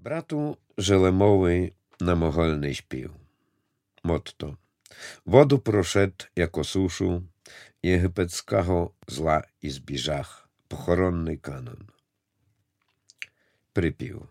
Bratу Żelemowy na mogolny śpił. Motto. Wodu proszedł jako suszu, єгипетського зла і збіжах. Похоронний канон. Припів.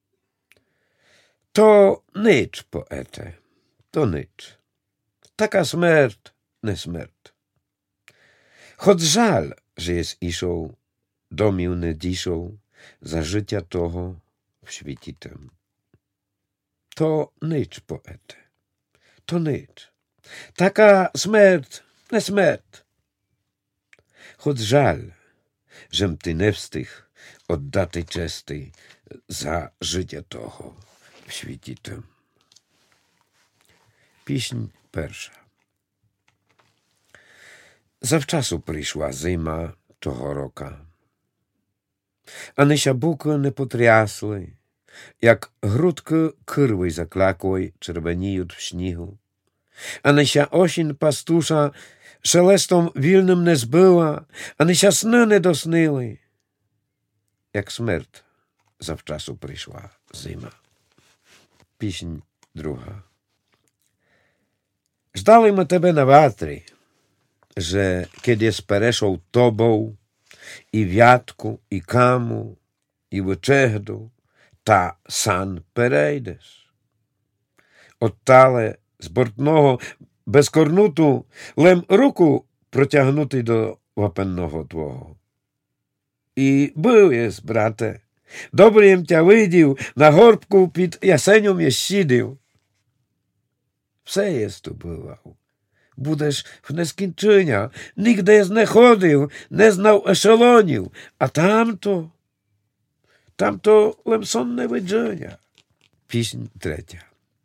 То nicz, poete, to nicz. Taka smert, nie smert. Choć żal, że jest iszą, domił nie dziszą, za życia toho w świecie tym. To nicz, poete, to nicz. Taka smert, nie smert. Choć żal, żem ty nie wstych oddati czesty za życia toho w świecie tym. Pieśń pierwsza. Zawczasu przyszła zima того рока. A nysia buki nie potriasły, jak grudki kyrły zaklakłej czerweniють w śniegu. A nysia осінь пастуша шелестом вільним не збила, а nysia сни не доснили. Jak смерть zawczasu przyszła zima. Pieśń druga. Ждали ми тебе на ватрі, że kiedy spereszą tobą i wiatku, i kamu, i wyczechdu, ta san perejdziesz. Ottale z bортного без корнуту лем руку протягнути до вапенного твого. І був єс, брате, добрим тя видів, на горбку під ясенем єс сідив. Все єс tu бував. Будеш в нескінчення, нігде єс не ходив, не знав ешелонів, а тамто лем сонне видження. Піснь третя.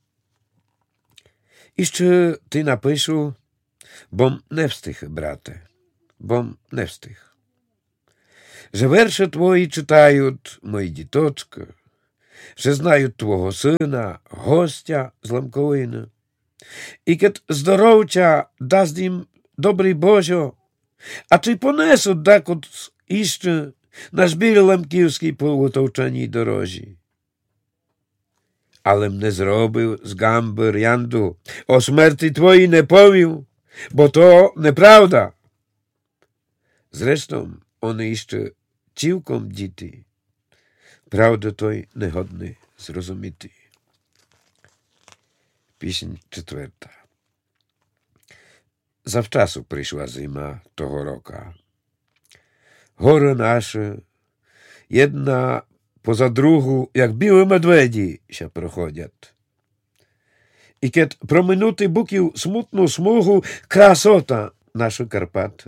І ще ти напишу, бом не встиг, брате, бом не встиг. Że wiersze twoje czytają moi dzietoczki, że znają twojego syna, gościa z Ламковини. I kiedy zdrowcia daсть im dobry Божо, a czy ponesą dakąd jeszcze na żbir ламківській po utowczenій dorożi. Alem nie zrobił z gamby riandu, o śmierci twojej nie powił, bo to nieprawda. Zresztą on jeszcze цілком діти, правда той негодний зрозуміти. Піснь четверта. Завчасу прийшла зима того рока. Гори наші, jedna поза другу, як білі медведі, ще проходять. І кет проминути буків смутну смугу, красота нашої Карпати.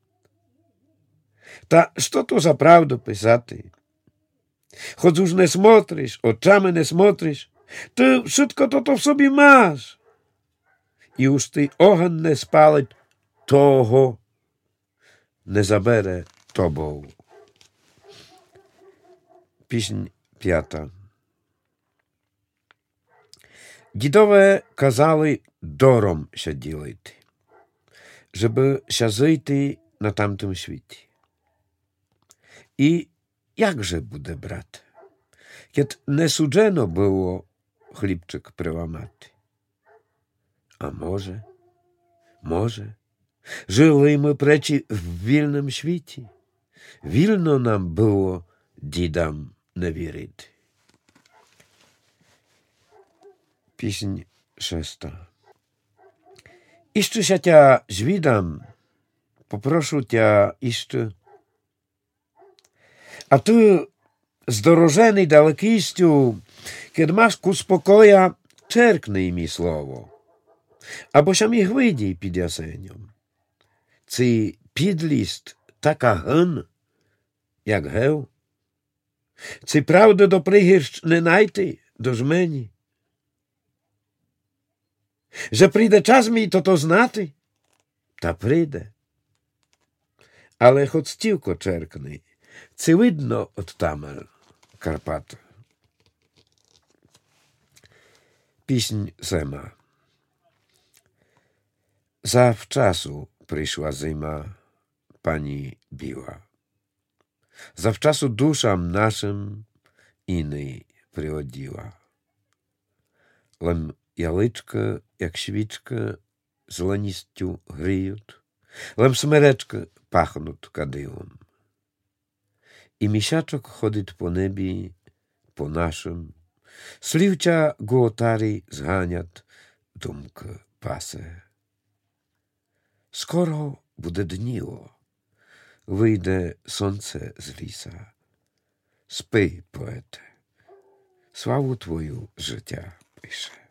Та що то за правду писати? Choć już nie smotrиш, oczami nie smotrиш, ty wszystko to w sobie masz. I już ty ogień nie spalić, того nie zabere tobą. Pieśń piąta. Дідове казали дором się ділити, żeby się żyти na tamtym świecie. I jakże буде, брат, kiedy nie суджено było chlipczyk przełamaty? A może, żyli my preci w wilnym świecie. Wilno nam było didam nie wierzyć. Pieśń szósta. Jeszcze się cia zwidam, poproszę cia jeszcze. A ty, zdorożeny dalekistю, kiedy masz ku spokoja, czerknij mi słowo, abo się mi chwydi pід ясенем. Cy підлість така гин, як гев? Cy правди до пригірщ не найти до жмені? Że прийде час мій то знати? Та прийде. Але хоч стілко черкни, це видно от тамер Карпат. Pieśń sema. Zawczasu przyszła zima, pani biła. Zawczasu duszam naszym innej приоділа. Лем яличка, як свічка, зеленістю гріють, лем смеречка пахнуть кадилом. І місячок ходить по небі, по нашим, слівча гуотарі зганять, думка пасе. Скоро буде дніло, вийде сонце з ліса. Спи, поете, славу твою життя пише.